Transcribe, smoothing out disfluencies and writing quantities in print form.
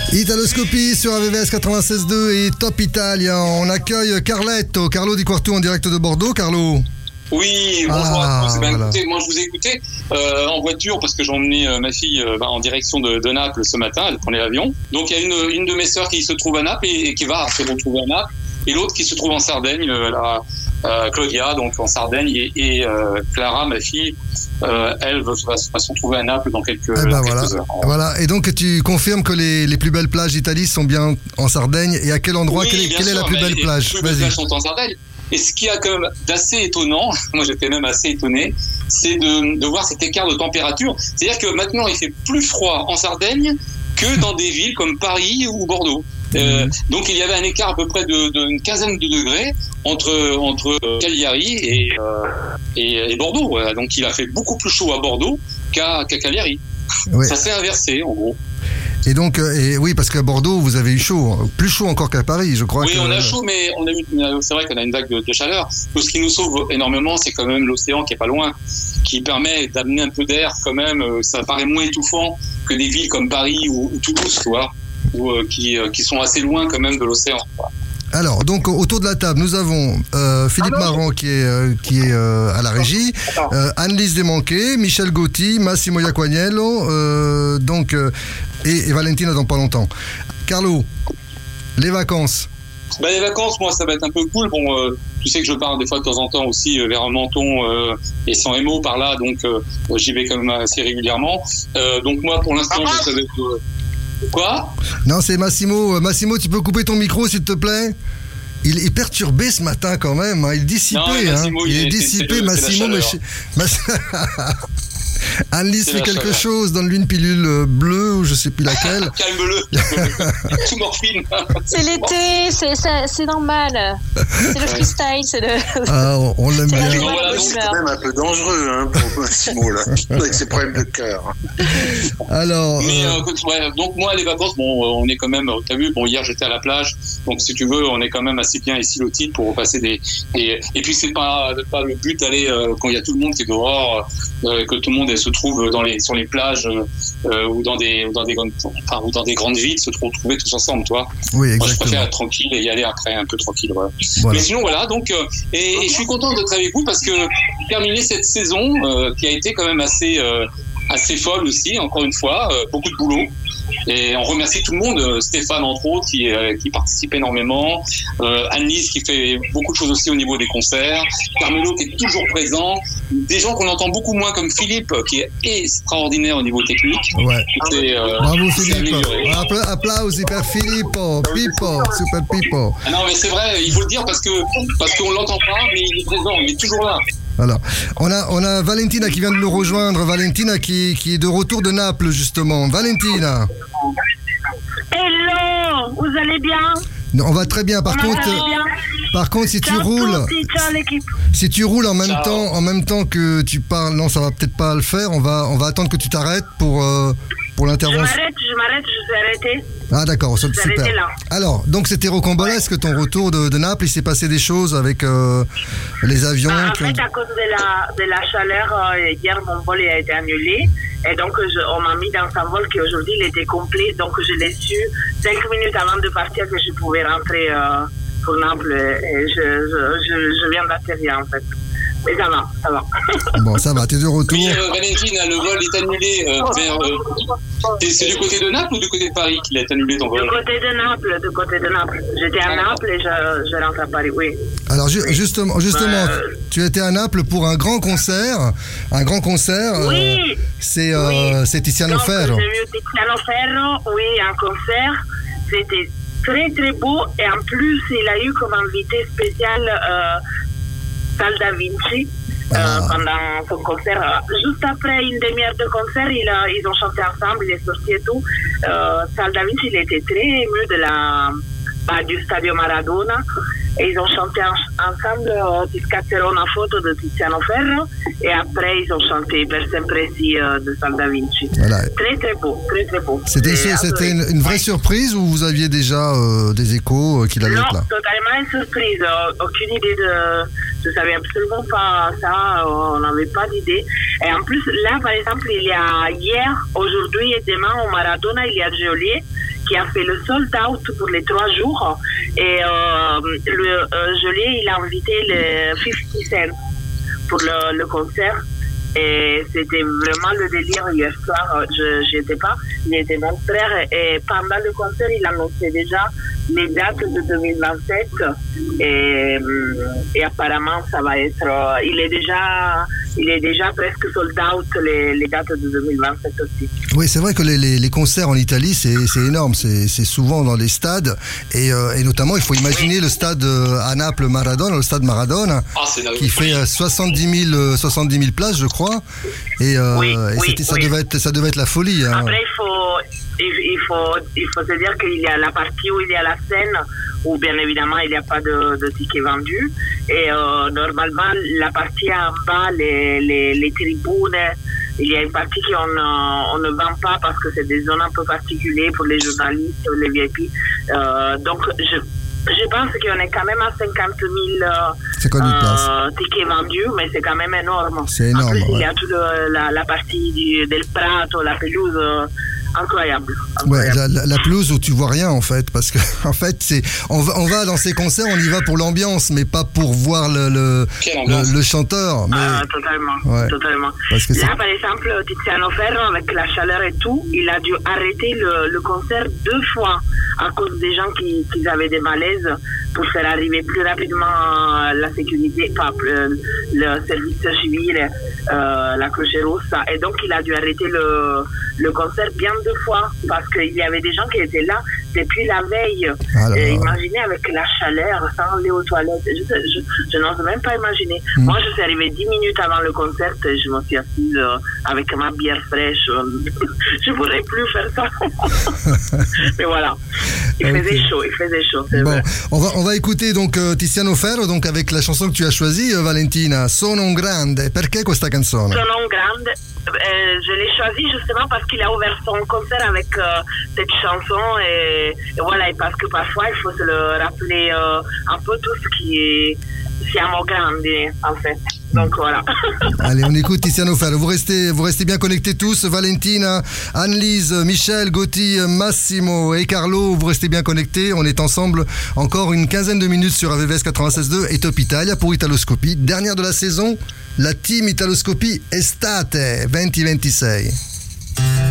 Italoscopie sur AVVS 96.2 et Top Italia. On accueille Carletto, Carlo Di Quartu en direct de Bordeaux. Carlo. Oui, bonjour à tous. Voilà. Écoutez, moi je vous ai écouté en voiture parce que j'ai emmené ma fille en direction de Naples ce matin. Elle prenait l'avion. Donc il y a une de mes sœurs qui se trouve à Naples et qui va se retrouver à Naples, et l'autre qui se trouve en Sardaigne, Claudia, donc en Sardaigne, et Clara, ma fille, elle va se retrouver à Naples dans quelques heures. Voilà. Et donc tu confirmes que les plus belles plages d'Italie sont bien en Sardaigne, et à quel endroit, oui, quelle est la plus belle plage? Les plus belles plages sont en Sardaigne. Et ce qui a quand même d'assez étonnant, moi j'étais même assez étonné, c'est de voir cet écart de température. C'est-à-dire que maintenant il fait plus froid en Sardaigne que dans des villes comme Paris ou Bordeaux. Donc il y avait un écart à peu près d'une quinzaine de degrés entre Cagliari et Bordeaux. Voilà. Donc il a fait beaucoup plus chaud à Bordeaux qu'à Cagliari. Ouais. Ça s'est inversé en gros. Et donc, oui, parce qu'à Bordeaux, vous avez eu chaud, plus chaud encore qu'à Paris, je crois. Oui, on a chaud, mais c'est vrai qu'on a une vague de chaleur. Donc, ce qui nous sauve énormément, c'est quand même l'océan qui est pas loin, qui permet d'amener un peu d'air quand même. Ça paraît moins étouffant que des villes comme Paris ou Toulouse, tu vois, qui sont assez loin quand même de l'océan. Alors, donc, autour de la table, nous avons Philippe Marron qui est à la régie, Anne-Lise Desmanquet, Michel Gauthier, Massimo Iaquaniello, et Valentina dans pas longtemps. Carlo, les vacances. Les vacances, moi, ça va être un peu cool. Bon, tu sais que je pars des fois de temps en temps aussi vers Menton et San Remo par là, donc j'y vais quand même assez régulièrement. Donc moi, pour l'instant, je savais que... Quoi ? Non, c'est Massimo. Massimo, tu peux couper ton micro, s'il te plaît ? Il est perturbé ce matin quand même. Hein. Il est dissipé. Non, Massimo, il est dissipé, Massimo. Anne-Lise fait quelque chose, donne-lui une pilule bleue ou je sais plus laquelle. Calme-le. Tout morphine. C'est l'été, c'est normal. C'est le freestyle, c'est le. Ah, on l'aime bien. C'est quand même un peu dangereux pour Massimo là, avec ses problèmes de cœur. Alors. Mais donc moi les vacances, on est quand même. T'as vu, hier j'étais à la plage, donc si tu veux, on est quand même assez bien ici lotis pour passer des. Et puis c'est pas le but d'aller quand il y a tout le monde qui est dehors, que tout le monde se trouve sur les plages ou dans des grandes villes, se retrouver tous ensemble, toi. Oui, exactement. Moi, je préfère être tranquille et y aller après un peu tranquille. Voilà. Mais sinon, voilà. Donc, et je suis content d'être avec vous parce que terminer cette saison qui a été quand même assez folle aussi, encore une fois, beaucoup de boulot. Et on remercie tout le monde, Stéphane entre autres qui participe énormément, Anne-Lise qui fait beaucoup de choses aussi au niveau des concerts, Carmelo qui est toujours présent, des gens qu'on entend beaucoup moins comme Philippe qui est extraordinaire au niveau technique. Ouais. Bravo Philippe. Applaudissements per Filippo, super Pippo. Ah non mais c'est vrai, il faut le dire parce qu'on l'entend pas, mais il est présent, il est toujours là. Alors, on a Valentina qui vient de nous rejoindre. Valentina qui est de retour de Naples, justement. Valentina. Hello, vous allez bien? Non, on va très bien. Par contre, si tu roules en même temps que tu parles, non, ça va peut-être pas le faire. On va attendre que tu t'arrêtes pour l'intervention. Je m'arrête, je suis arrêtée. Ah d'accord, super. Alors, donc c'était rocambolesque ton retour de Naples. Il s'est passé des choses avec les avions. En fait, à cause de la chaleur, hier mon vol a été annulé. Et donc, on m'a mis dans un vol qui aujourd'hui il était complet. Donc, je l'ai su 5 minutes avant de partir que je pouvais rentrer pour Naples. Et je viens d'atterrir en fait. Mais ça va. Bon, ça va, t'es de retour. Oui, Valentina, le vol est annulé c'est du côté de Naples ou du côté de Paris qu'il est annulé ton vol? Du côté de Naples. J'étais à Naples et je rentre à Paris, oui. Alors, justement, tu étais à Naples pour un grand concert. Oui. C'est Tiziano Ferro. J'ai vu Tiziano Ferro, oui, un concert. C'était très, très beau. Et en plus, il a eu comme invité spécial Sal Da Vinci pendant son concert. Juste après une demi-heure de concert, ils ont chanté ensemble, il est sorti et tout. Sal Da Vinci, il était très ému du Stadio Maradona. Et ils ont chanté ensemble Ti scatterò una foto de Tiziano Ferro. Et après, ils ont chanté Per sempre sì de Sal Da Vinci. Voilà. Très, très beau. Très, très beau. C'était une vraie surprise ou vous aviez déjà des échos qu'il allait être là? Non, totalement une surprise. Aucune idée je savais absolument pas ça. On n'avait pas d'idée. Et en plus, là, par exemple, il y a hier, aujourd'hui et demain au Maradona, il y a Geolier qui a fait le sold out pour les 3 jours. Et Jolie, il a invité le 50 Cent pour le concert. Et c'était vraiment le délire hier soir. Je n'étais pas, il était mon frère. Et pendant le concert, il annonçait déjà les dates de 2027. Et apparemment, ça va être. Il est déjà presque sold out les dates de 2027 aussi. Oui, c'est vrai que les concerts en Italie, c'est énorme. C'est souvent dans les stades. Et notamment, il faut imaginer le stade à Naples, le stade Maradona, qui fait 70 000 places, je crois. Et, ça devait être la folie. Hein. Après, il faut se dire qu'il y a la partie où il y a la scène, où bien évidemment il n'y a pas de tickets vendus. Et normalement, la partie en bas, les tribunes, il y a une partie qu'on ne vend pas parce que c'est des zones un peu particulières pour les journalistes, les VIP. Donc, je pense qu'on est quand même à 50 000 tickets vendus, mais c'est quand même énorme. C'est énorme. En plus, il y a toute la partie del Prato, la pelouse. Incroyable. Ouais, la pelouse où tu vois rien en fait, parce que en fait on va dans ces concerts, on y va pour l'ambiance, mais pas pour voir le chanteur. Mais... totalement. Parce que là, par exemple, Tiziano Ferro, avec la chaleur et tout, il a dû arrêter le concert 2 fois à cause des gens qui avaient des malaises pour faire arriver plus rapidement la sécurité, le service civil, la Croce Rossa, et donc il a dû arrêter le concert bien 2 fois parce qu'il y avait des gens qui étaient là depuis la veille. Imaginez avec la chaleur, sans aller aux toilettes. Je n'ose même pas imaginer. Moi, je suis arrivée 10 minutes avant le concert et je me suis assise avec ma bière fraîche. Je ne pourrais plus faire ça. Mais voilà. Il faisait chaud. Bon, on va écouter donc Tiziano Ferro, donc avec la chanson que tu as choisie, Valentina, Sono un grande. Perché questa canzone? Sono un grande. Je l'ai choisi justement parce qu'il a ouvert son concert avec cette chanson et voilà, et parce que parfois il faut se le rappeler un peu tout ce qui est siamo grandi en fait. Donc voilà. Allez, on écoute Tiziano Ferro. Vous restez bien connectés tous. Valentina, Annelise, Michel, Gauthier, Massimo et Carlo, vous restez bien connectés. On est ensemble encore une quinzaine de minutes sur AVVS 96.2 et Top Italia pour Italoscopie. Dernière de la saison, la team Italoscopie Estate 2026.